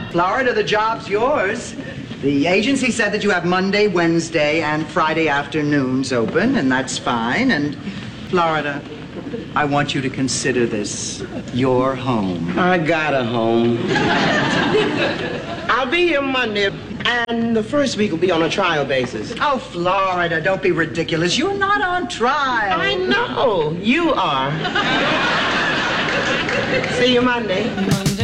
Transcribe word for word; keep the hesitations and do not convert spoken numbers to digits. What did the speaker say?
Florida, the job's yours. The agency said that you have Monday, Wednesday, and Friday afternoons open, and that's fine. And Florida, I want you to consider this your home. I got a home. I'll be here Monday, and the first week will be on a trial basis. Oh, Florida, don't be ridiculous. You're not on trial. I know. You are. See you Monday.